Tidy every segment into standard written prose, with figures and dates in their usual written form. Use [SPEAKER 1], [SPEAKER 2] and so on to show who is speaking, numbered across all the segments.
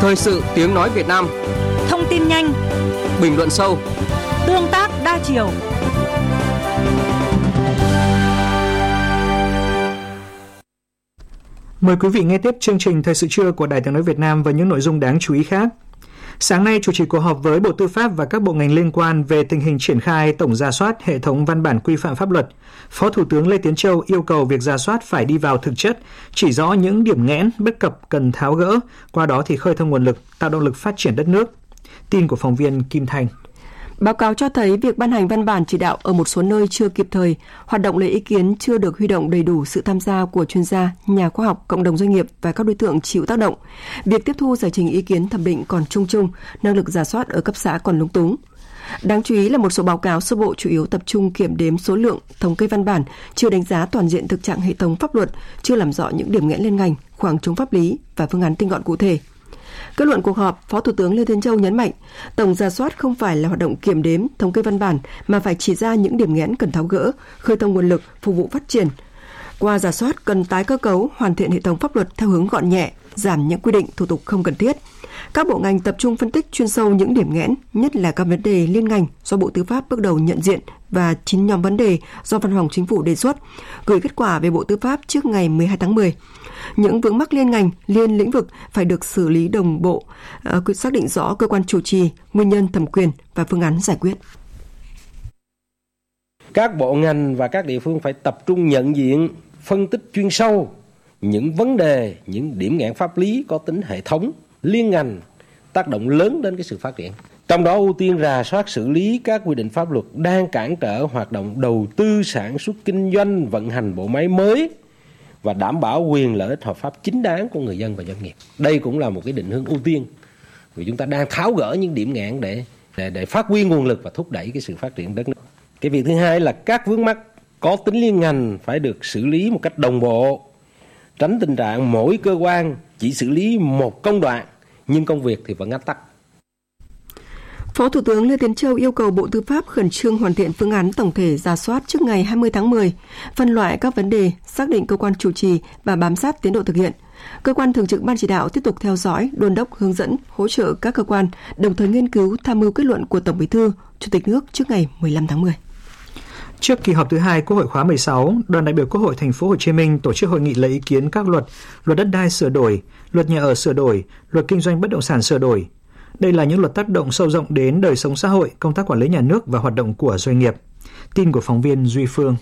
[SPEAKER 1] Thời sự tiếng nói Việt Nam.
[SPEAKER 2] Thông tin nhanh,
[SPEAKER 1] bình luận sâu,
[SPEAKER 2] tương tác đa chiều.
[SPEAKER 3] Mời quý vị nghe tiếp chương trình Thời sự trưa của Đài Tiếng nói Việt Nam và những nội dung đáng chú ý khác. Sáng nay, chủ trì cuộc họp với Bộ Tư pháp và các bộ ngành liên quan về tình hình triển khai tổng rà soát hệ thống văn bản quy phạm pháp luật, Phó Thủ tướng Lê Tiến Châu yêu cầu việc rà soát phải đi vào thực chất, chỉ rõ những điểm nghẽn, bất cập cần tháo gỡ, qua đó thì khơi thông nguồn lực, tạo động lực phát triển đất nước. Tin của phóng viên Kim Thành.
[SPEAKER 4] Báo cáo cho thấy việc ban hành văn bản chỉ đạo ở một số nơi chưa kịp thời, hoạt động lấy ý kiến chưa được huy động đầy đủ sự tham gia của chuyên gia, nhà khoa học, cộng đồng doanh nghiệp và các đối tượng chịu tác động. Việc tiếp thu giải trình ý kiến thẩm định còn chung chung, năng lực rà soát ở cấp xã còn lúng túng. Đáng chú ý là một số báo cáo sơ bộ chủ yếu tập trung kiểm đếm số lượng, thống kê văn bản, chưa đánh giá toàn diện thực trạng hệ thống pháp luật, chưa làm rõ những điểm nghẽn liên ngành, khoảng trống pháp lý và phương án tinh gọn cụ thể. Kết luận cuộc họp, Phó Thủ tướng Lê Tiến Châu nhấn mạnh, tổng rà soát không phải là hoạt động kiểm đếm, thống kê văn bản mà phải chỉ ra những điểm nghẽn cần tháo gỡ, khơi thông nguồn lực, phục vụ phát triển. Qua rà soát cần tái cơ cấu, hoàn thiện hệ thống pháp luật theo hướng gọn nhẹ, giảm những quy định thủ tục không cần thiết. Các bộ ngành tập trung phân tích chuyên sâu những điểm nghẽn, nhất là các vấn đề liên ngành do Bộ Tư pháp bước đầu nhận diện và 9 nhóm vấn đề do Văn phòng Chính phủ đề xuất, gửi kết quả về Bộ Tư pháp trước ngày 12 tháng 10. Những vướng mắc liên ngành, liên lĩnh vực phải được xử lý đồng bộ, xác định rõ cơ quan chủ trì, nguyên nhân, thẩm quyền và phương án giải quyết.
[SPEAKER 5] Các bộ ngành và các địa phương phải tập trung nhận diện, phân tích chuyên sâu những vấn đề, những điểm nghẽn pháp lý có tính hệ thống, liên ngành, tác động lớn đến cái sự phát triển. Trong đó ưu tiên rà soát xử lý các quy định pháp luật đang cản trở hoạt động đầu tư, sản xuất, kinh doanh, vận hành bộ máy mới và đảm bảo quyền lợi ích hợp pháp chính đáng của người dân và doanh nghiệp. Đây cũng là một cái định hướng ưu tiên vì chúng ta đang tháo gỡ những điểm nghẽn để phát huy nguồn lực và thúc đẩy cái sự phát triển đất nước. Cái việc thứ hai là các vướng mắc có tính liên ngành phải được xử lý một cách đồng bộ, tránh tình trạng mỗi cơ quan chỉ xử lý một công đoạn nhưng công việc thì vẫn ách tắc.
[SPEAKER 4] Phó Thủ tướng Lê Tiến Châu yêu cầu Bộ Tư pháp khẩn trương hoàn thiện phương án tổng thể rà soát trước ngày 20 tháng 10, phân loại các vấn đề, xác định cơ quan chủ trì và bám sát tiến độ thực hiện. Cơ quan thường trực Ban chỉ đạo tiếp tục theo dõi, đôn đốc, hướng dẫn, hỗ trợ các cơ quan, đồng thời nghiên cứu tham mưu kết luận của Tổng Bí thư, Chủ tịch nước trước ngày 15 tháng 10.
[SPEAKER 3] Trước kỳ họp thứ 2 Quốc hội khóa 16, đoàn đại biểu Quốc hội Thành phố Hồ Chí Minh tổ chức hội nghị lấy ý kiến các luật đất đai sửa đổi, luật nhà ở sửa đổi, luật kinh doanh bất động sản sửa đổi. Đây là những luật tác động sâu rộng đến đời sống xã hội, công tác quản lý nhà nước và hoạt động của doanh nghiệp. Tin của phóng viên Duy Phương.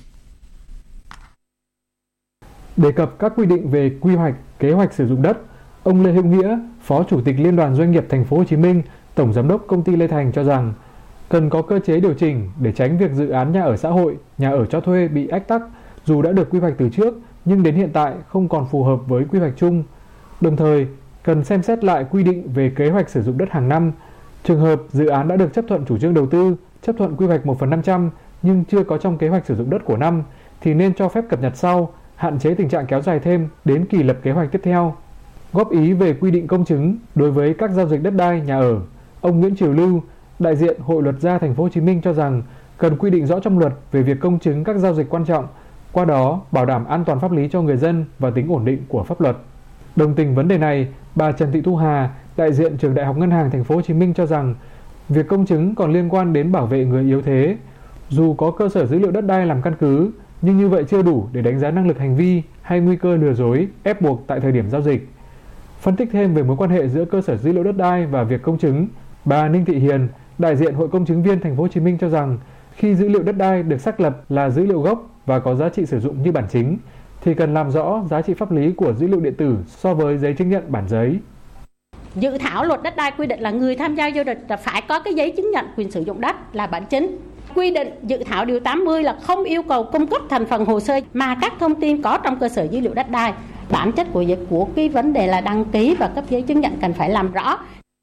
[SPEAKER 6] Đề cập các quy định về quy hoạch, kế hoạch sử dụng đất, ông Lê Hữu Nghĩa, Phó Chủ tịch Liên đoàn Doanh nghiệp Thành phố Hồ Chí Minh, Tổng giám đốc công ty Lê Thành cho rằng cần có cơ chế điều chỉnh để tránh việc dự án nhà ở xã hội, nhà ở cho thuê bị ách tắc dù đã được quy hoạch từ trước nhưng đến hiện tại không còn phù hợp với quy hoạch chung. Đồng thời, cần xem xét lại quy định về kế hoạch sử dụng đất hàng năm. Trường hợp dự án đã được chấp thuận chủ trương đầu tư, chấp thuận quy hoạch 1/500 nhưng chưa có trong kế hoạch sử dụng đất của năm thì nên cho phép cập nhật sau, hạn chế tình trạng kéo dài thêm đến kỳ lập kế hoạch tiếp theo. Góp ý về quy định công chứng đối với các giao dịch đất đai, nhà ở, ông Nguyễn Triều Lưu, đại diện Hội Luật gia Thành phố Hồ Chí Minh cho rằng cần quy định rõ trong luật về việc công chứng các giao dịch quan trọng, qua đó bảo đảm an toàn pháp lý cho người dân và tính ổn định của pháp luật. Đồng tình vấn đề này, bà Trần Thị Thu Hà, đại diện Trường Đại học Ngân hàng Thành phố Hồ Chí Minh cho rằng việc công chứng còn liên quan đến bảo vệ người yếu thế. Dù có cơ sở dữ liệu đất đai làm căn cứ, nhưng như vậy chưa đủ để đánh giá năng lực hành vi hay nguy cơ lừa dối, ép buộc tại thời điểm giao dịch. Phân tích thêm về mối quan hệ giữa cơ sở dữ liệu đất đai và việc công chứng, bà Ninh Thị Hiền, đại diện Hội Công chứng viên Thành phố Hồ Chí Minh cho rằng khi dữ liệu đất đai được xác lập là dữ liệu gốc và có giá trị sử dụng như bản chính, thì cần làm rõ giá trị pháp lý của dữ liệu điện tử so với giấy chứng nhận bản giấy.
[SPEAKER 7] Dự thảo luật đất đai quy định là người tham gia giao dịch là phải có cái giấy chứng nhận quyền sử dụng đất là bản chính. Quy định dự thảo điều 80 là không yêu cầu cung cấp thành phần hồ sơ mà các thông tin có trong cơ sở dữ liệu đất đai. Bản chất của cái vấn đề là đăng ký và cấp giấy chứng nhận cần phải làm rõ.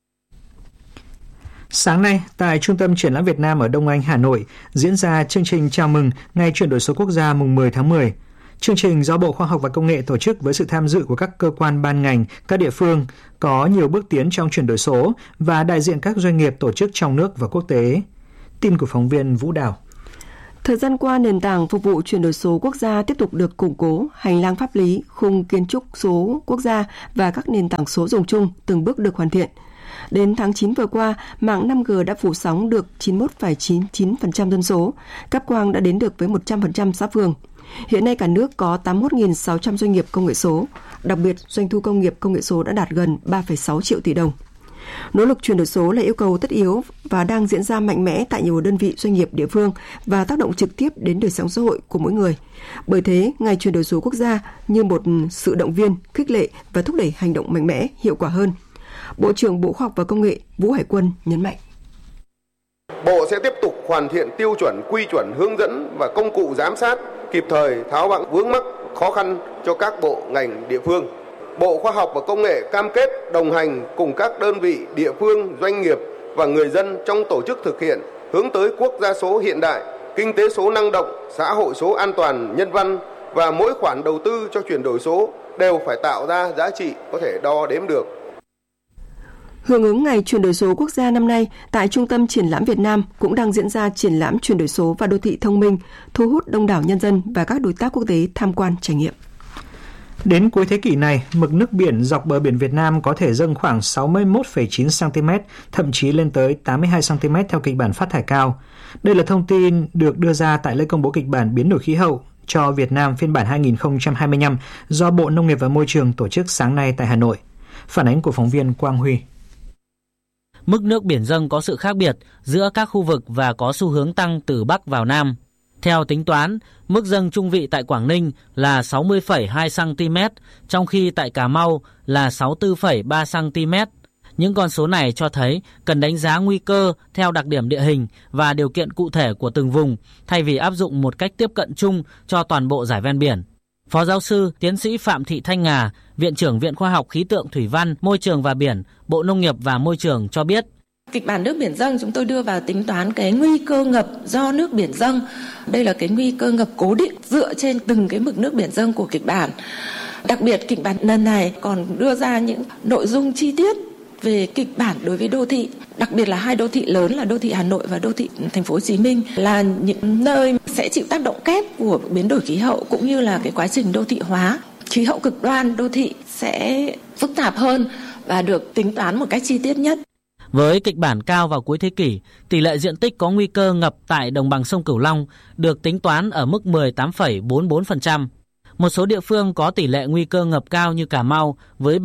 [SPEAKER 3] Sáng nay, tại Trung tâm Triển lãm Việt Nam ở Đông Anh, Hà Nội, diễn ra chương trình chào mừng Ngày chuyển đổi số quốc gia mùng 10 tháng 10. Chương trình do Bộ Khoa học và Công nghệ tổ chức với sự tham dự của các cơ quan ban ngành, các địa phương, có nhiều bước tiến trong chuyển đổi số và đại diện các doanh nghiệp tổ chức trong nước và quốc tế. Tin của phóng viên Vũ Đào.
[SPEAKER 4] Thời gian qua, nền tảng phục vụ chuyển đổi số quốc gia tiếp tục được củng cố, hành lang pháp lý, khung kiến trúc số quốc gia và các nền tảng số dùng chung từng bước được hoàn thiện. Đến tháng 9 vừa qua, mạng 5G đã phủ sóng được 91,99% dân số, cáp quang đã đến được với 100% xã phường. Hiện nay cả nước có 81.600 doanh nghiệp công nghệ số, đặc biệt doanh thu công nghiệp công nghệ số đã đạt gần 3,6 triệu tỷ đồng. Nỗ lực chuyển đổi số là yêu cầu tất yếu và đang diễn ra mạnh mẽ tại nhiều đơn vị doanh nghiệp địa phương và tác động trực tiếp đến đời sống xã hội của mỗi người. Bởi thế, Ngày chuyển đổi số quốc gia như một sự động viên, khích lệ và thúc đẩy hành động mạnh mẽ, hiệu quả hơn. Bộ trưởng Bộ Khoa học và Công nghệ Vũ Hải Quân nhấn mạnh.
[SPEAKER 8] Bộ sẽ tiếp tục hoàn thiện tiêu chuẩn, quy chuẩn, hướng dẫn và công cụ giám sát, kịp thời tháo gỡ vướng mắc, khó khăn cho các bộ ngành địa phương. Bộ Khoa học và Công nghệ cam kết đồng hành cùng các đơn vị địa phương, doanh nghiệp và người dân trong tổ chức thực hiện hướng tới quốc gia số hiện đại, kinh tế số năng động, xã hội số an toàn, nhân văn và mỗi khoản đầu tư cho chuyển đổi số đều phải tạo ra giá trị có thể đo đếm được.
[SPEAKER 4] Hưởng ứng Ngày chuyển đổi số quốc gia năm nay, tại Trung tâm Triển lãm Việt Nam cũng đang diễn ra triển lãm chuyển đổi số và đô thị thông minh, thu hút đông đảo nhân dân và các đối tác quốc tế tham quan trải nghiệm.
[SPEAKER 3] Đến cuối thế kỷ này, mực nước biển dọc bờ biển Việt Nam có thể dâng khoảng 61,9 cm, thậm chí lên tới 82 cm theo kịch bản phát thải cao. Đây là thông tin được đưa ra tại lễ công bố kịch bản biến đổi khí hậu cho Việt Nam phiên bản 2025 do Bộ Nông nghiệp và Môi trường tổ chức sáng nay tại Hà Nội. Phản ánh của phóng viên Quang Huy.
[SPEAKER 9] Mức nước biển dâng có sự khác biệt giữa các khu vực và có xu hướng tăng từ Bắc vào Nam. Theo tính toán, mức dâng trung vị tại Quảng Ninh là 60,2 cm, trong khi tại Cà Mau là 64,3 cm. Những con số này cho thấy cần đánh giá nguy cơ theo đặc điểm địa hình và điều kiện cụ thể của từng vùng, thay vì áp dụng một cách tiếp cận chung cho toàn bộ dải ven biển. Phó giáo sư, tiến sĩ Phạm Thị Thanh Ngà, Viện trưởng Viện Khoa học Khí tượng Thủy văn, Môi trường và Biển, Bộ Nông nghiệp và Môi trường cho biết.
[SPEAKER 10] Kịch bản nước biển dâng chúng tôi đưa vào tính toán cái nguy cơ ngập do nước biển dâng. Đây là cái nguy cơ ngập cố định dựa trên từng cái mực nước biển dâng của kịch bản. Đặc biệt kịch bản lần này còn đưa ra những nội dung chi tiết về kịch bản đối với đô thị, đặc biệt là hai đô thị lớn là đô thị Hà Nội và đô thị Thành phố Hồ Chí Minh là những nơi sẽ chịu tác động kép của biến đổi khí hậu cũng như là cái quá trình đô thị hóa. Khí hậu cực đoan đô thị sẽ phức tạp hơn và được tính toán một cách chi tiết nhất.
[SPEAKER 9] Với kịch bản cao vào cuối thế kỷ, tỷ lệ diện tích có nguy cơ ngập tại đồng bằng sông Cửu Long được tính toán ở mức 18,44%. Một số địa phương có tỷ lệ nguy cơ ngập cao như Cà Mau với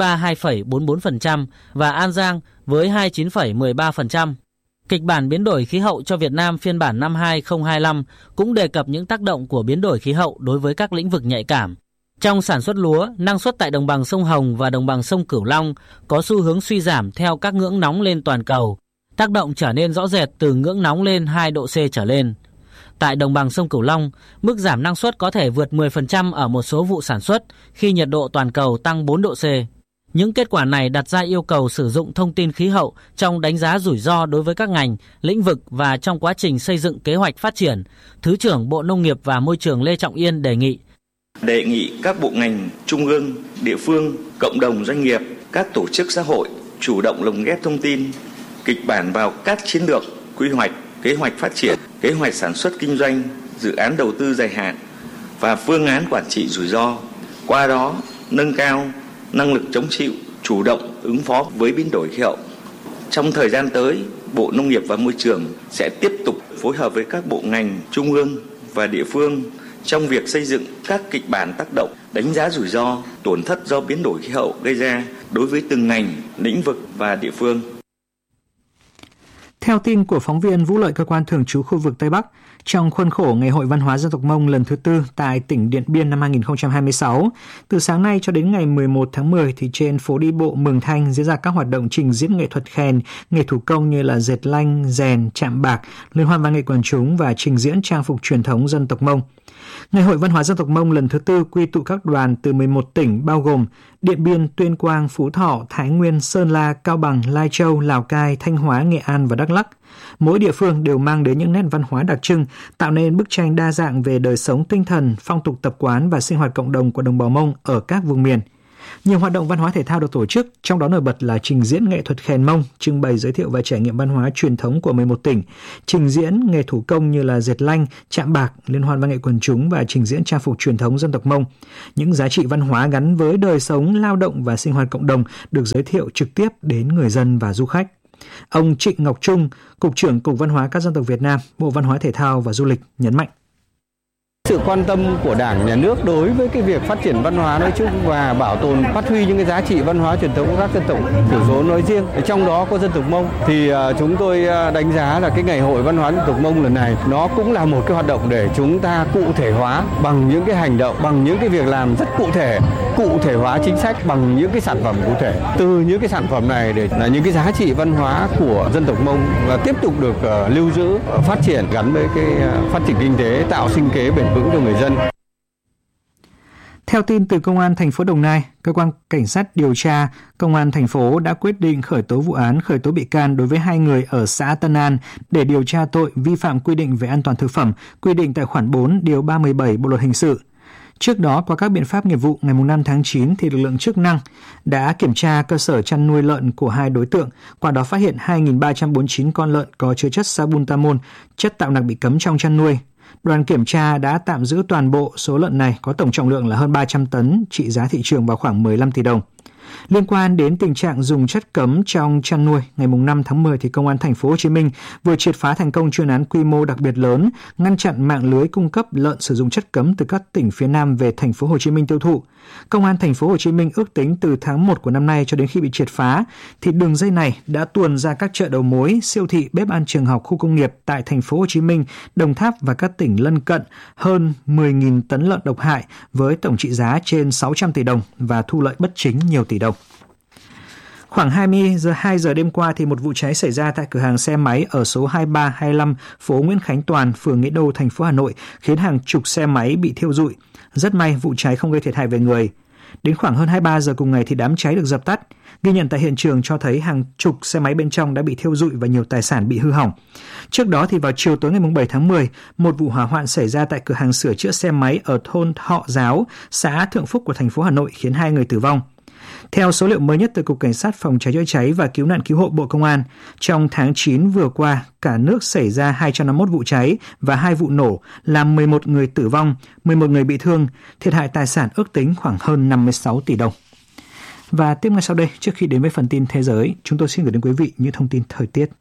[SPEAKER 9] 32,44% và An Giang với 29,13%. Kịch bản biến đổi khí hậu cho Việt Nam phiên bản năm 2025 cũng đề cập những tác động của biến đổi khí hậu đối với các lĩnh vực nhạy cảm. Trong sản xuất lúa, năng suất tại đồng bằng sông Hồng và đồng bằng sông Cửu Long có xu hướng suy giảm theo các ngưỡng nóng lên toàn cầu. Tác động trở nên rõ rệt từ ngưỡng nóng lên 2 độ C trở lên. Tại đồng bằng sông Cửu Long, mức giảm năng suất có thể vượt 10% ở một số vụ sản xuất khi nhiệt độ toàn cầu tăng 4 độ C. Những kết quả này đặt ra yêu cầu sử dụng thông tin khí hậu trong đánh giá rủi ro đối với các ngành, lĩnh vực và trong quá trình xây dựng kế hoạch phát triển. Thứ trưởng Bộ Nông nghiệp và Môi trường Lê Trọng Yên đề nghị
[SPEAKER 11] các bộ ngành, trung ương, địa phương, cộng đồng doanh nghiệp, các tổ chức xã hội chủ động lồng ghép thông tin, kịch bản vào các chiến lược, quy hoạch, kế hoạch phát triển, kế hoạch sản xuất kinh doanh, dự án đầu tư dài hạn và phương án quản trị rủi ro. Qua đó, nâng cao năng lực chống chịu, chủ động ứng phó với biến đổi khí hậu. Trong thời gian tới, Bộ Nông nghiệp và Môi trường sẽ tiếp tục phối hợp với các bộ ngành, trung ương và địa phương trong việc xây dựng các kịch bản tác động, đánh giá rủi ro, tổn thất do biến đổi khí hậu gây ra đối với từng ngành, lĩnh vực và địa phương.
[SPEAKER 3] Theo tin của phóng viên Vũ Lợi, cơ quan thường trú khu vực Tây Bắc, trong khuôn khổ Ngày hội Văn hóa Dân tộc Mông lần thứ 4 tại tỉnh Điện Biên năm 2026, từ sáng nay cho đến ngày 11 tháng 10 thì trên phố đi bộ Mường Thanh diễn ra các hoạt động trình diễn nghệ thuật khen, nghề thủ công như là dệt lanh, rèn, chạm bạc, liên hoan văn nghệ quần chúng và trình diễn trang phục truyền thống dân tộc Mông. Ngày hội Văn hóa Dân tộc Mông lần thứ 4 quy tụ các đoàn từ 11 tỉnh bao gồm Điện Biên, Tuyên Quang, Phú Thọ, Thái Nguyên, Sơn La, Cao Bằng, Lai Châu, Lào Cai, Thanh Hóa, Nghệ An và Đắk Lắk. Mỗi địa phương đều mang đến những nét văn hóa đặc trưng, tạo nên bức tranh đa dạng về đời sống tinh thần, phong tục tập quán và sinh hoạt cộng đồng của đồng bào Mông ở các vùng miền. Nhiều hoạt động văn hóa thể thao được tổ chức, trong đó nổi bật là trình diễn nghệ thuật khèn Mông, trưng bày giới thiệu và trải nghiệm văn hóa truyền thống của 11 tỉnh, trình diễn nghề thủ công như là dệt lanh, chạm bạc, liên hoan văn nghệ quần chúng và trình diễn trang phục truyền thống dân tộc Mông. Những giá trị văn hóa gắn với đời sống, lao động và sinh hoạt cộng đồng được giới thiệu trực tiếp đến người dân và du khách. Ông Trịnh Ngọc Trung, Cục trưởng Cục Văn hóa các dân tộc Việt Nam, Bộ Văn hóa Thể thao và Du lịch nhấn mạnh.
[SPEAKER 12] Sự quan tâm của Đảng, Nhà nước đối với cái việc phát triển văn hóa nói chung và bảo tồn, phát huy những cái giá trị văn hóa truyền thống của các dân tộc thiểu số nói riêng, trong đó có dân tộc Mông, thì chúng tôi đánh giá là cái ngày hội văn hóa dân tộc Mông lần này nó cũng là một cái hoạt động để chúng ta cụ thể hóa bằng những cái hành động, bằng những cái việc làm rất cụ thể hóa chính sách bằng những cái sản phẩm cụ thể. Từ những cái sản phẩm này để là những cái giá trị văn hóa của dân tộc Mông và tiếp tục được lưu giữ, phát triển gắn với cái phát triển kinh tế, tạo sinh kế bền vững cho người dân.
[SPEAKER 3] Theo tin từ Công an thành phố Đồng Nai, Cơ quan Cảnh sát điều tra Công an thành phố đã quyết định khởi tố vụ án, khởi tố bị can đối với 2 người ở xã Tân An để điều tra tội vi phạm quy định về an toàn thực phẩm, quy định tại khoản 4 điều 317 Bộ luật hình sự. Trước đó, qua các biện pháp nghiệp vụ, ngày 5 tháng 9, thì lực lượng chức năng đã kiểm tra cơ sở chăn nuôi lợn của 2 đối tượng, qua đó phát hiện 2.349 con lợn có chứa chất Sabutamol, chất tạo nạc bị cấm trong chăn nuôi. Đoàn kiểm tra đã tạm giữ toàn bộ số lợn này có tổng trọng lượng là hơn 300 tấn, trị giá thị trường vào khoảng 15 tỷ đồng. Liên quan đến tình trạng dùng chất cấm trong chăn nuôi, ngày 5 tháng 10 thì Công an thành phố Hồ Chí Minh vừa triệt phá thành công chuyên án quy mô đặc biệt lớn, ngăn chặn mạng lưới cung cấp lợn sử dụng chất cấm từ các tỉnh phía Nam về thành phố Hồ Chí Minh tiêu thụ. Công an thành phố Hồ Chí Minh ước tính từ tháng 1 của năm nay cho đến khi bị triệt phá thì đường dây này đã tuồn ra các chợ đầu mối, siêu thị, bếp ăn, trường học, khu công nghiệp tại thành phố Hồ Chí Minh, Đồng Tháp và các tỉnh lân cận hơn 10.000 tấn lợn độc hại với tổng trị giá trên 600 tỷ đồng và thu lợi bất chính nhiều tỷ đồng. Khoảng 22 giờ đêm qua thì một vụ cháy xảy ra tại cửa hàng xe máy ở số 2325 phố Nguyễn Khánh Toàn, phường Nghĩa Đô, thành phố Hà Nội, khiến hàng chục xe máy bị thiêu rụi. Rất may vụ cháy không gây thiệt hại về người. Đến khoảng hơn 23 giờ cùng ngày thì đám cháy được dập tắt. Ghi nhận tại hiện trường cho thấy hàng chục xe máy bên trong đã bị thiêu rụi và nhiều tài sản bị hư hỏng. Trước đó thì vào chiều tối ngày 7 tháng 10, một vụ hỏa hoạn xảy ra tại cửa hàng sửa chữa xe máy ở thôn Thọ Giáo, xã Thượng Phúc của thành phố Hà Nội khiến 2 người tử vong. Theo số liệu mới nhất từ Cục Cảnh sát Phòng cháy chữa cháy và Cứu nạn Cứu hộ Bộ Công an, trong tháng 9 vừa qua, cả nước xảy ra 251 vụ cháy và 2 vụ nổ, làm 11 người tử vong, 11 người bị thương, thiệt hại tài sản ước tính khoảng hơn 56 tỷ đồng. Và tiếp ngay sau đây, trước khi đến với phần tin thế giới, chúng tôi xin gửi đến quý vị những thông tin thời tiết.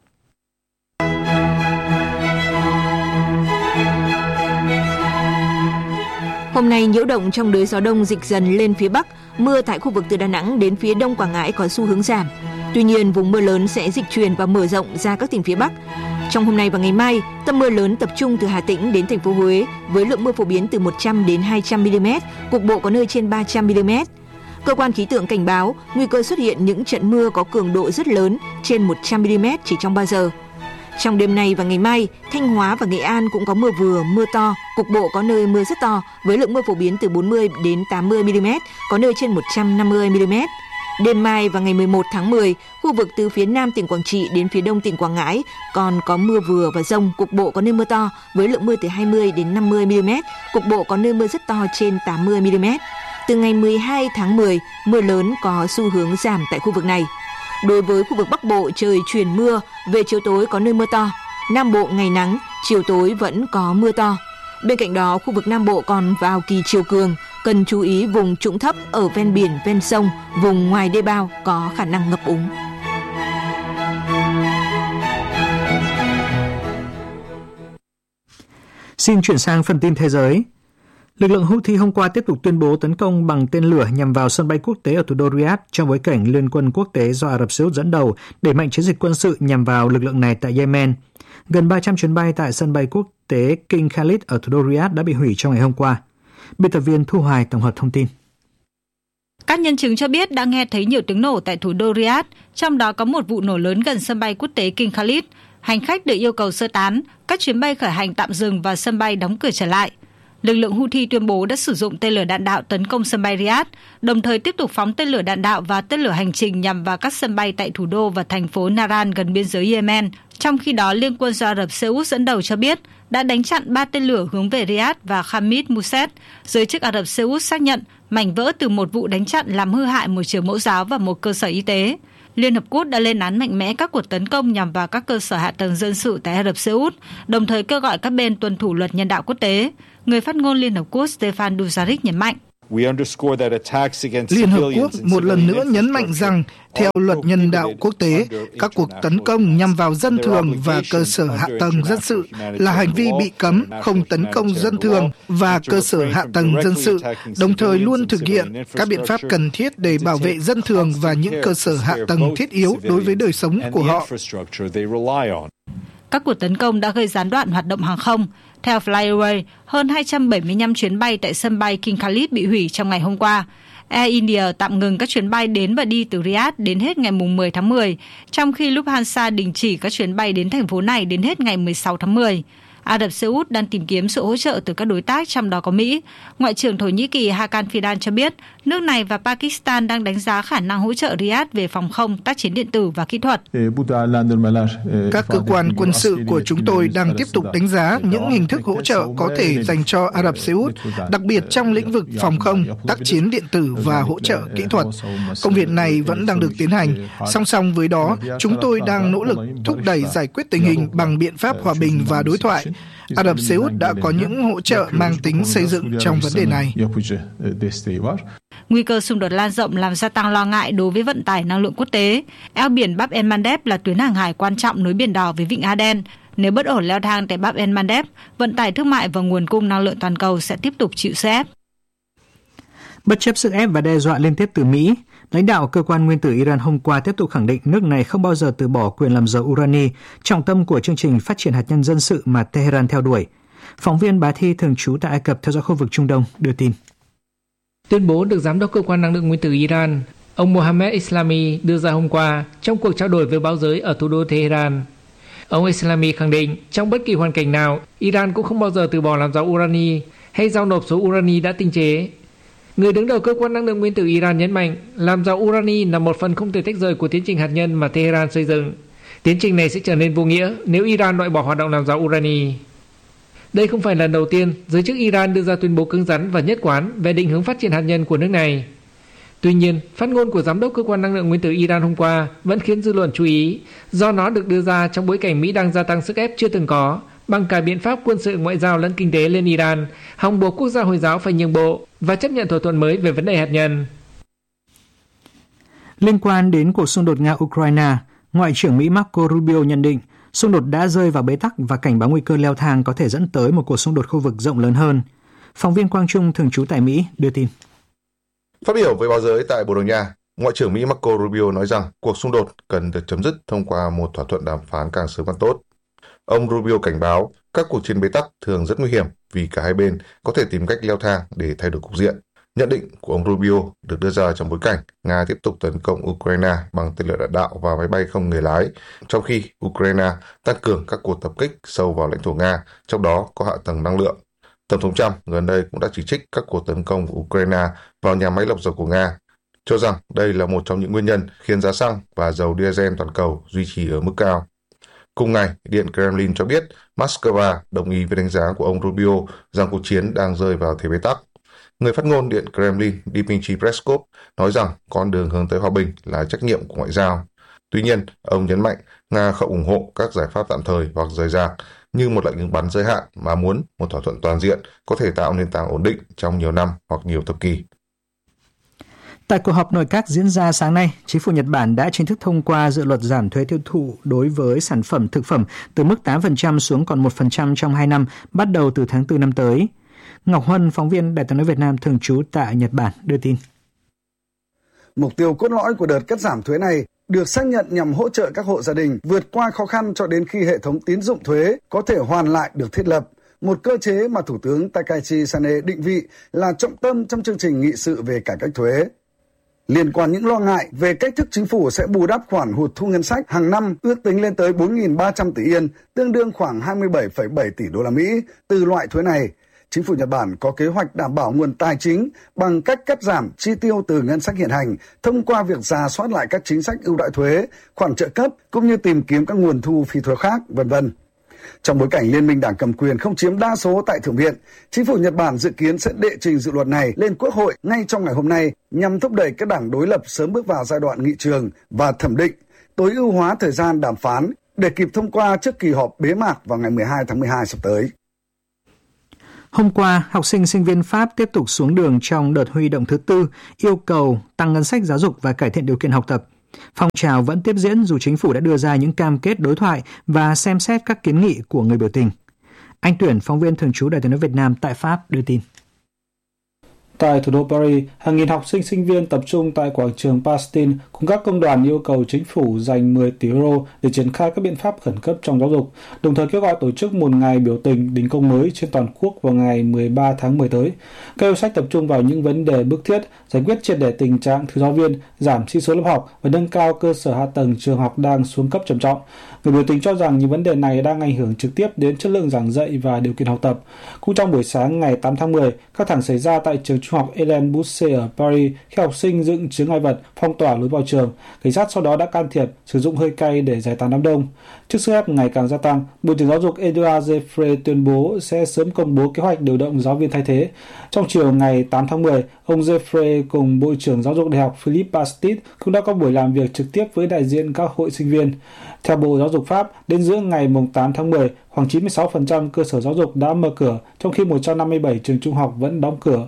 [SPEAKER 13] Hôm nay, nhiễu động trong đới gió đông dịch dần lên phía Bắc, mưa tại khu vực từ Đà Nẵng đến phía Đông Quảng Ngãi có xu hướng giảm. Tuy nhiên, vùng mưa lớn sẽ dịch chuyển và mở rộng ra các tỉnh phía Bắc. Trong hôm nay và ngày mai, tâm mưa lớn tập trung từ Hà Tĩnh đến thành phố Huế với lượng mưa phổ biến từ 100 đến 200 mm, cục bộ có nơi trên 300 mm. Cơ quan khí tượng cảnh báo nguy cơ xuất hiện những trận mưa có cường độ rất lớn trên 100 mm chỉ trong 3 giờ. Trong đêm nay và ngày mai, Thanh Hóa và Nghệ An cũng có mưa vừa, mưa to, cục bộ có nơi mưa rất to với lượng mưa phổ biến từ 40 đến 80 mm, có nơi trên 150 mm. Đêm mai và ngày 11 tháng 10, khu vực từ phía Nam tỉnh Quảng Trị đến phía Đông tỉnh Quảng Ngãi còn có mưa vừa và dông, cục bộ có nơi mưa to với lượng mưa từ 20 đến 50 mm, cục bộ có nơi mưa rất to trên 80 mm. Từ ngày 12 tháng 10, mưa lớn có xu hướng giảm tại khu vực này. Đối với khu vực Bắc Bộ, trời chuyển mưa, về chiều tối có nơi mưa to. Nam Bộ ngày nắng, chiều tối vẫn có mưa to. Bên cạnh đó, khu vực Nam Bộ còn vào kỳ chiều cường, cần chú ý vùng trũng thấp ở ven biển, ven sông, vùng ngoài đê bao có khả năng ngập úng.
[SPEAKER 3] Xin chuyển sang phần tin thế giới. Lực lượng Houthi hôm qua tiếp tục tuyên bố tấn công bằng tên lửa nhằm vào sân bay quốc tế ở thủ đô Riyadh trong bối cảnh Liên quân quốc tế do Ả Rập Xê Út dẫn đầu đẩy mạnh chiến dịch quân sự nhằm vào lực lượng này tại Yemen. Gần 300 chuyến bay tại sân bay quốc tế King Khalid ở thủ đô Riyadh đã bị hủy trong ngày hôm qua. Biên tập viên Thu Hoài tổng hợp thông tin.
[SPEAKER 2] Các nhân chứng cho biết đã nghe thấy nhiều tiếng nổ tại thủ đô Riyadh, trong đó có một vụ nổ lớn gần sân bay quốc tế King Khalid. Hành khách được yêu cầu sơ tán, các chuyến bay khởi hành tạm dừng và sân bay đóng cửa trở lại. Lực lượng Houthi tuyên bố đã sử dụng tên lửa đạn đạo tấn công sân bay Riyadh, đồng thời tiếp tục phóng tên lửa đạn đạo và tên lửa hành trình nhằm vào các sân bay tại thủ đô và thành phố Naran gần biên giới Yemen, Trong khi đó, Liên quân do Ả Rập Xê Út dẫn đầu cho biết đã đánh chặn 3 tên lửa hướng về Riyadh và Khamis Musset. Giới chức Ả Rập Xê Út xác nhận mảnh vỡ từ một vụ đánh chặn làm hư hại một trường mẫu giáo và một cơ sở y tế. Liên Hợp Quốc đã lên án mạnh mẽ các cuộc tấn công nhằm vào các cơ sở hạ tầng dân sự tại Ả Rập Xê Út, đồng thời kêu gọi các bên tuân thủ luật nhân đạo quốc tế. Người phát ngôn Liên Hợp Quốc Stefan Dujarric nhấn mạnh.
[SPEAKER 14] Liên Hợp Quốc một lần nữa nhấn mạnh rằng, theo luật nhân đạo quốc tế, các cuộc tấn công nhằm vào dân thường và cơ sở hạ tầng dân sự là hành vi bị cấm, không tấn công dân thường và cơ sở hạ tầng dân sự, đồng thời luôn thực hiện các biện pháp cần thiết để bảo vệ dân thường và những cơ sở hạ tầng thiết yếu đối với đời sống của họ.
[SPEAKER 2] Các cuộc tấn công đã gây gián đoạn hoạt động hàng không. Theo Flyaway, hơn 275 chuyến bay tại sân bay King Khalid bị hủy trong ngày hôm qua. Air India tạm ngừng các chuyến bay đến và đi từ Riyadh đến hết ngày 10 tháng 10, trong khi Lufthansa đình chỉ các chuyến bay đến thành phố này đến hết ngày 16 tháng 10. Ả Rập Xê Út đang tìm kiếm sự hỗ trợ từ các đối tác, trong đó có Mỹ. Ngoại trưởng Thổ Nhĩ Kỳ Hakan Fidan cho biết nước này và Pakistan đang đánh giá khả năng hỗ trợ Riyadh về phòng không, tác chiến điện tử và kỹ thuật.
[SPEAKER 14] Các cơ quan quân sự của chúng tôi đang tiếp tục đánh giá những hình thức hỗ trợ có thể dành cho Ả Rập Xê Út, đặc biệt trong lĩnh vực phòng không, tác chiến điện tử và hỗ trợ kỹ thuật. Công việc này vẫn đang được tiến hành. Song song với đó, chúng tôi đang nỗ lực thúc đẩy giải quyết tình hình bằng biện pháp hòa bình và đối thoại. Ả Rập Xê Út đã có những hỗ trợ mang tính xây dựng trong vấn đề này.
[SPEAKER 2] Nguy cơ xung đột lan rộng làm gia tăng lo ngại đối với vận tải năng lượng quốc tế. Eo biển Bab el-Mandeb là tuyến hàng hải quan trọng nối Biển Đỏ với Vịnh Aden. Nếu bất ổn leo thang tại Bab el-Mandeb, vận tải thương mại và nguồn cung năng lượng toàn cầu sẽ tiếp tục chịu sức ép.
[SPEAKER 3] Bất chấp sức ép và đe dọa liên tiếp từ Mỹ, lãnh đạo cơ quan nguyên tử Iran hôm qua tiếp tục khẳng định nước này không bao giờ từ bỏ quyền làm giàu urani, trọng tâm của chương trình phát triển hạt nhân dân sự mà Tehran theo đuổi. Phóng viên Bá Thi thường trú tại Ai Cập theo dõi khu vực Trung Đông đưa tin.
[SPEAKER 15] Tuyên bố được Giám đốc Cơ quan Năng lượng Nguyên tử Iran, ông Mohammad Islami đưa ra hôm qua trong cuộc trao đổi với báo giới ở thủ đô Tehran. Ông Islami khẳng định trong bất kỳ hoàn cảnh nào, Iran cũng không bao giờ từ bỏ làm giàu urani hay giao nộp số urani đã tinh chế. Người đứng đầu Cơ quan Năng lượng Nguyên tử Iran nhấn mạnh làm giàu urani là một phần không thể tách rời của tiến trình hạt nhân mà Tehran xây dựng. Tiến trình này sẽ trở nên vô nghĩa nếu Iran loại bỏ hoạt động làm giàu urani. Đây không phải lần đầu tiên giới chức Iran đưa ra tuyên bố cứng rắn và nhất quán về định hướng phát triển hạt nhân của nước này. Tuy nhiên, phát ngôn của Giám đốc Cơ quan Năng lượng Nguyên tử Iran hôm qua vẫn khiến dư luận chú ý do nó được đưa ra trong bối cảnh Mỹ đang gia tăng sức ép chưa từng có bằng cả biện pháp quân sự, ngoại giao lẫn kinh tế lên Iran, hòng buộc quốc gia Hồi giáo phải nhượng bộ và chấp nhận thỏa thuận mới về vấn đề hạt nhân.
[SPEAKER 3] Liên quan đến cuộc xung đột Nga-Ukraine, Ngoại trưởng Mỹ Marco Rubio nhận định xung đột đã rơi vào bế tắc và cảnh báo nguy cơ leo thang có thể dẫn tới một cuộc xung đột khu vực rộng lớn hơn. Phóng viên Quang Trung thường trú tại Mỹ đưa tin.
[SPEAKER 16] Phát biểu với báo giới tại Bồ Đào Nha, Ngoại trưởng Mỹ Marco Rubio nói rằng cuộc xung đột cần được chấm dứt thông qua một thỏa thuận đàm phán càng sớm càng tốt. Ông Rubio cảnh báo các cuộc chiến bế tắc thường rất nguy hiểm vì cả hai bên có thể tìm cách leo thang để thay đổi cục diện. Nhận định của ông Rubio được đưa ra trong bối cảnh Nga tiếp tục tấn công Ukraine bằng tên lửa đạn đạo và máy bay không người lái, trong khi Ukraine tăng cường các cuộc tập kích sâu vào lãnh thổ Nga, trong đó có hạ tầng năng lượng. Tổng thống Trump gần đây cũng đã chỉ trích các cuộc tấn công của Ukraine vào nhà máy lọc dầu của Nga, cho rằng đây là một trong những nguyên nhân khiến giá xăng và dầu diesel toàn cầu duy trì ở mức cao. Cùng ngày, Điện Kremlin cho biết Moscow đồng ý với đánh giá của ông Rubio rằng cuộc chiến đang rơi vào thế bế tắc. Người phát ngôn Điện Kremlin Dmitry Peskov nói rằng con đường hướng tới hòa bình là trách nhiệm của ngoại giao. Tuy nhiên, ông nhấn mạnh Nga không ủng hộ các giải pháp tạm thời hoặc rời rạc như một lệnh ngừng bắn giới hạn mà muốn một thỏa thuận toàn diện có thể tạo nền tảng ổn định trong nhiều năm hoặc nhiều thập kỷ.
[SPEAKER 3] Tại cuộc họp nội các diễn ra sáng nay, chính phủ Nhật Bản đã chính thức thông qua dự luật giảm thuế tiêu thụ đối với sản phẩm thực phẩm từ mức 8% xuống còn 1% trong 2 năm, bắt đầu từ tháng 4 năm tới. Ngọc Huân, phóng viên Đài tiếng nói Việt Nam thường trú tại Nhật Bản đưa tin.
[SPEAKER 17] Mục tiêu cốt lõi của đợt cắt giảm thuế này được xác nhận nhằm hỗ trợ các hộ gia đình vượt qua khó khăn cho đến khi hệ thống tín dụng thuế có thể hoàn lại được thiết lập. Một cơ chế mà Thủ tướng Takashi Sane định vị là trọng tâm trong chương trình nghị sự về cải cách thuế. Liên quan những lo ngại về cách thức chính phủ sẽ bù đắp khoản hụt thu ngân sách hàng năm ước tính lên tới 4.300 tỷ yên, tương đương khoảng 27,7 tỷ đô la Mỹ từ loại thuế này, Chính phủ Nhật Bản có kế hoạch đảm bảo nguồn tài chính bằng cách cắt giảm chi tiêu từ ngân sách hiện hành thông qua việc rà soát lại các chính sách ưu đãi thuế, khoản trợ cấp cũng như tìm kiếm các nguồn thu phi thuế khác, v.v. Trong bối cảnh Liên minh đảng cầm quyền không chiếm đa số tại Thượng viện, Chính phủ Nhật Bản dự kiến sẽ đệ trình dự luật này lên Quốc hội ngay trong ngày hôm nay nhằm thúc đẩy các đảng đối lập sớm bước vào giai đoạn nghị trường và thẩm định, tối ưu hóa thời gian đàm phán để kịp thông qua trước kỳ họp bế mạc vào ngày 12 tháng 12 sắp tới.
[SPEAKER 3] Hôm qua, học sinh sinh viên Pháp tiếp tục xuống đường trong đợt huy động thứ tư, yêu cầu tăng ngân sách giáo dục và cải thiện điều kiện học tập. Phong trào vẫn tiếp diễn dù chính phủ đã đưa ra những cam kết đối thoại và xem xét các kiến nghị của người biểu tình. Anh Tuyển, phóng viên thường trú Đài Tiếng nói Việt Nam tại Pháp đưa tin.
[SPEAKER 18] Tại thủ đô Paris, hàng nghìn học sinh sinh viên tập trung tại quảng trường Bastille cùng các công đoàn yêu cầu chính phủ dành 10 tỷ euro để triển khai các biện pháp khẩn cấp trong giáo dục, đồng thời kêu gọi tổ chức một ngày biểu tình đình công mới trên toàn quốc vào ngày 13 tháng 10 tới. Các yêu sách tập trung vào những vấn đề bức thiết, giải quyết triệt để tình trạng thiếu giáo viên, giảm sĩ số lớp học và nâng cao cơ sở hạ tầng trường học đang xuống cấp trầm trọng. Người biểu tình cho rằng những vấn đề này đang ảnh hưởng trực tiếp đến chất lượng giảng dạy và điều kiện học tập. Cũng trong buổi sáng ngày 8 tháng 10, căng thẳng xảy ra tại trường trung học Hélène Boucher ở Paris khi học sinh dựng chướng ngại vật phong tỏa lối vào trường. Cảnh sát sau đó đã can thiệp, sử dụng hơi cay để giải tán đám đông. Trước sức ép ngày càng gia tăng, Bộ trưởng Giáo dục Edouard Zeffre tuyên bố sẽ sớm công bố kế hoạch điều động giáo viên thay thế. Trong chiều ngày 8 tháng 10, ông Zeffre cùng Bộ trưởng Giáo dục Đại học Philippe Bastide cũng đã có buổi làm việc trực tiếp với đại diện các hội sinh viên. Theo Bộ Giáo dục Pháp, đến giữa ngày 8 tháng 10, khoảng 96% cơ sở giáo dục đã mở cửa, trong khi 157 trường trung học vẫn đóng cửa.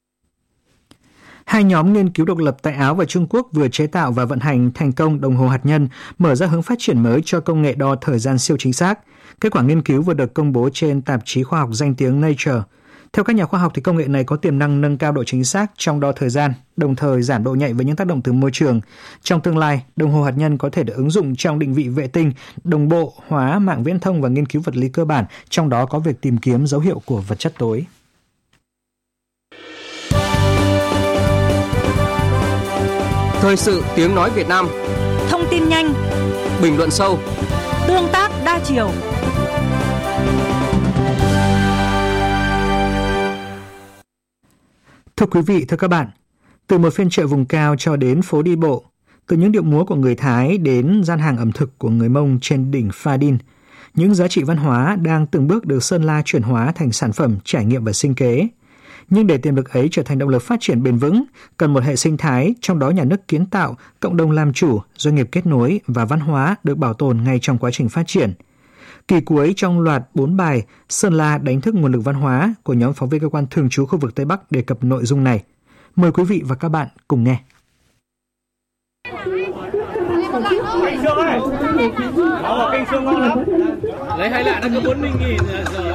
[SPEAKER 3] Hai nhóm nghiên cứu độc lập tại Áo và Trung Quốc vừa chế tạo và vận hành thành công đồng hồ hạt nhân, mở ra hướng phát triển mới cho công nghệ đo thời gian siêu chính xác. Kết quả nghiên cứu vừa được công bố trên tạp chí khoa học danh tiếng Nature. Theo các nhà khoa học, thì công nghệ này có tiềm năng nâng cao độ chính xác trong đo thời gian, đồng thời giảm độ nhạy với những tác động từ môi trường. Trong tương lai, đồng hồ hạt nhân có thể được ứng dụng trong định vị vệ tinh, đồng bộ hóa mạng viễn thông và nghiên cứu vật lý cơ bản, trong đó có việc tìm kiếm dấu hiệu của vật chất tối.
[SPEAKER 1] Thời sự tiếng nói Việt Nam.
[SPEAKER 2] Thông tin nhanh,
[SPEAKER 1] bình luận sâu,
[SPEAKER 2] tương tác đa chiều.
[SPEAKER 3] Thưa quý vị, thưa các bạn, từ một phiên chợ vùng cao cho đến phố đi bộ, từ những điệu múa của người Thái đến gian hàng ẩm thực của người Mông trên đỉnh Pha Đin, những giá trị văn hóa đang từng bước được Sơn La chuyển hóa thành sản phẩm, trải nghiệm và sinh kế. Nhưng để tiềm lực ấy trở thành động lực phát triển bền vững, cần một hệ sinh thái, trong đó nhà nước kiến tạo, cộng đồng làm chủ, doanh nghiệp kết nối và văn hóa được bảo tồn ngay trong quá trình phát triển. Kỳ cuối trong loạt 4 bài Sơn La đánh thức nguồn lực văn hóa của nhóm phóng viên cơ quan thường trú khu vực Tây Bắc đề cập nội dung này. Mời quý vị và các bạn cùng nghe.
[SPEAKER 19] Canh xương ơi! Canh xương ngon lắm. Lấy 2 lạng nó có 40.000 giờ.